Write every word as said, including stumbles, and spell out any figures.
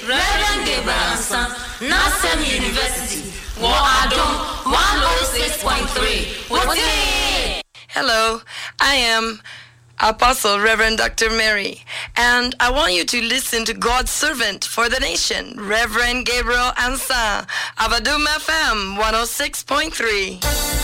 Reverend Gabriel Ansan, Nasem University, Wadom one oh six point three. Hello, I am Apostle Reverend Doctor Mary, and I want you to listen to God's servant for the nation, Reverend Gabriel Ansan, Avadum F M one oh six point three.